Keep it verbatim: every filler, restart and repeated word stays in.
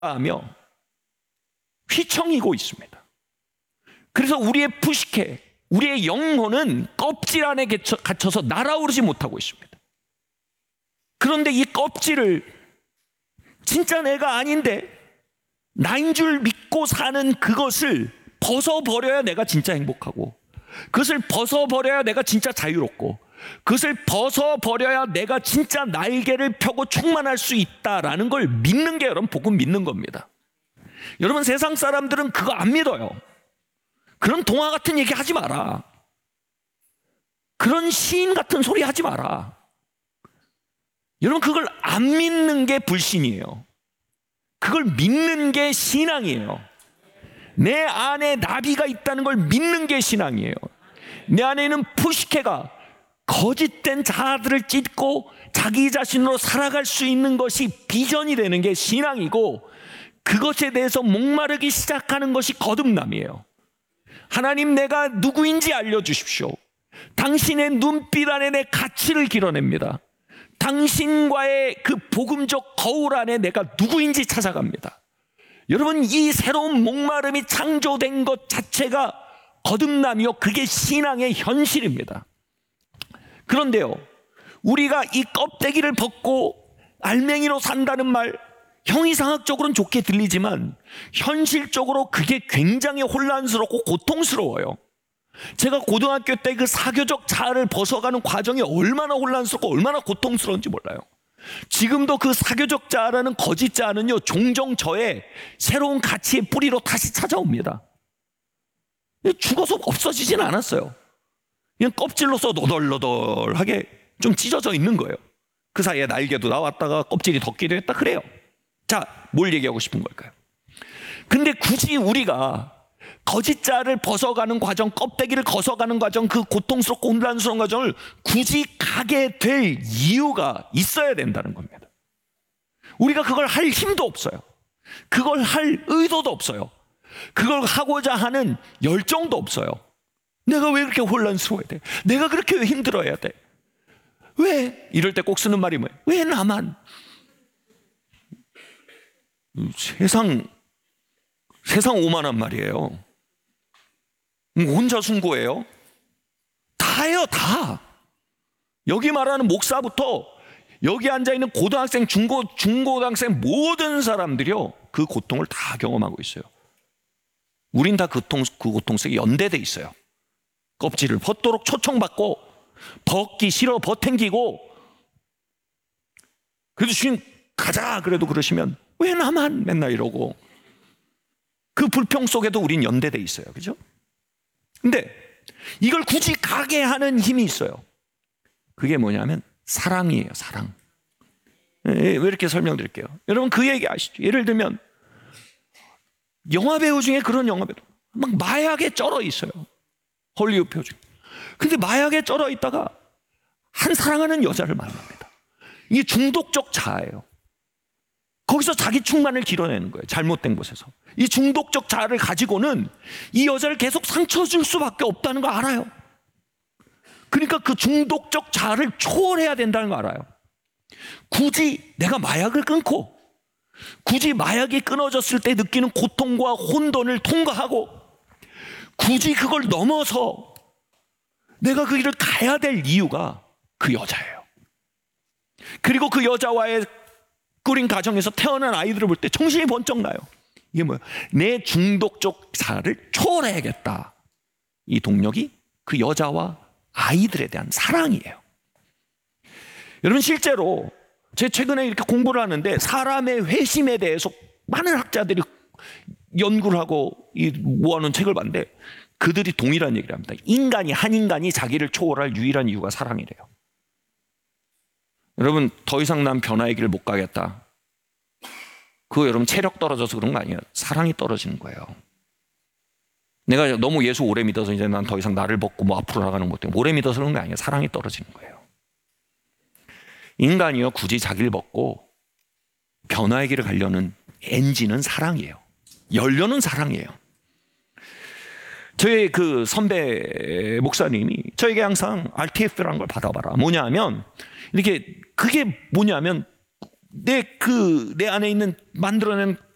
하며 휘청이고 있습니다. 그래서 우리의 푸시케, 우리의 영혼은 껍질 안에 갇혀서 날아오르지 못하고 있습니다. 그런데 이 껍질을 진짜 내가 아닌데 나인 줄 믿고 사는 그것을 벗어버려야 내가 진짜 행복하고, 그것을 벗어버려야 내가 진짜 자유롭고, 그것을 벗어버려야 내가 진짜 날개를 펴고 충만할 수 있다라는 걸 믿는 게 여러분 복음 믿는 겁니다. 여러분 세상 사람들은 그거 안 믿어요. 그런 동화 같은 얘기 하지 마라. 그런 시인 같은 소리 하지 마라. 여러분 그걸 안 믿는 게 불신이에요. 그걸 믿는 게 신앙이에요. 내 안에 나비가 있다는 걸 믿는 게 신앙이에요. 내 안에 있는 푸시케가 거짓된 자아들을 찢고 자기 자신으로 살아갈 수 있는 것이 비전이 되는 게 신앙이고, 그것에 대해서 목마르기 시작하는 것이 거듭남이에요. 하나님, 내가 누구인지 알려주십시오. 당신의 눈빛 안에 내 가치를 길어냅니다. 당신과의 그 복음적 거울 안에 내가 누구인지 찾아갑니다. 여러분, 이 새로운 목마름이 창조된 것 자체가 거듭남이요, 그게 신앙의 현실입니다. 그런데요, 우리가 이 껍데기를 벗고 알맹이로 산다는 말, 형이상학적으로는 좋게 들리지만 현실적으로 그게 굉장히 혼란스럽고 고통스러워요. 제가 고등학교 때 그 사교적 자아를 벗어가는 과정이 얼마나 혼란스럽고 얼마나 고통스러운지 몰라요. 지금도 그 사교적 자아라는 거짓 자아는요, 종종 저의 새로운 가치의 뿌리로 다시 찾아옵니다. 죽어서 없어지진 않았어요. 그냥 껍질로서 너덜너덜하게 좀 찢어져 있는 거예요. 그 사이에 날개도 나왔다가 껍질이 덮기도 했다, 그래요. 자, 뭘 얘기하고 싶은 걸까요? 근데 굳이 우리가 거짓 자아를 벗어가는 과정, 껍데기를 벗어가는 과정, 그 고통스럽고 혼란스러운 과정을 굳이 가게 될 이유가 있어야 된다는 겁니다. 우리가 그걸 할 힘도 없어요. 그걸 할 의도도 없어요. 그걸 하고자 하는 열정도 없어요. 내가 왜 그렇게 혼란스러워야 돼? 내가 그렇게 왜 힘들어야 돼? 왜? 이럴 때 꼭 쓰는 말이 뭐예요? 왜 나만? 세상 세상 오만한 말이에요. 혼자 순고해요? 다예요, 다. 여기 말하는 목사부터 여기 앉아있는 고등학생, 중고, 중고등학생 모든 사람들이요, 그 고통을 다 경험하고 있어요. 우린 다 그 고통, 그 고통 속에 연대돼 있어요. 껍질을 벗도록 초청받고 벗기 싫어 버탱기고, 그래도 주님 가자 그래도 그러시면 왜 나만 맨날 이러고, 그 불평 속에도 우린 연대돼 있어요. 그죠? 근데 이걸 굳이 가게 하는 힘이 있어요. 그게 뭐냐면 사랑이에요. 사랑. 왜 이렇게 설명드릴게요. 여러분 그 얘기 아시죠? 예를 들면 영화 배우 중에 그런 영화 배우 막 마약에 쩔어 있어요. 헐리우드 배우 중에. 근데 마약에 쩔어 있다가 한 사랑하는 여자를 만납니다. 이게 중독적 자아예요. 거기서 자기 충만을 길어내는 거예요. 잘못된 곳에서. 이 중독적 자아를 가지고는 이 여자를 계속 상처 줄 수밖에 없다는 거 알아요. 그러니까 그 중독적 자아를 초월해야 된다는 거 알아요. 굳이 내가 마약을 끊고, 굳이 마약이 끊어졌을 때 느끼는 고통과 혼돈을 통과하고, 굳이 그걸 넘어서 내가 그 길을 가야 될 이유가 그 여자예요. 그리고 그 여자와의 꾸린 가정에서 태어난 아이들을 볼 때 정신이 번쩍 나요. 이게 뭐예요? 내 중독적 자아를 초월해야겠다. 이 동력이 그 여자와 아이들에 대한 사랑이에요. 여러분 실제로 제가 최근에 이렇게 공부를 하는데 사람의 회심에 대해서 많은 학자들이 연구를 하고 모아놓은 책을 봤는데 그들이 동일한 얘기를 합니다. 인간이, 한 인간이 자기를 초월할 유일한 이유가 사랑이래요. 여러분 더 이상 난 변화의 길을 못 가겠다. 그거 여러분 체력 떨어져서 그런 거 아니에요. 사랑이 떨어지는 거예요. 내가 너무 예수 오래 믿어서 이제 난 더 이상 나를 벗고 뭐 앞으로 나가는 것 때문에 오래 믿어서 그런 거 아니에요. 사랑이 떨어지는 거예요. 인간이요 굳이 자기를 벗고 변화의 길을 가려는 엔진은 사랑이에요. 연료는 사랑이에요. 저희 그 선배 목사님이 저에게 항상 알티에프라는 걸 받아봐라. 뭐냐면 이렇게 그게 뭐냐면 내 그 내 안에 있는 만들어낸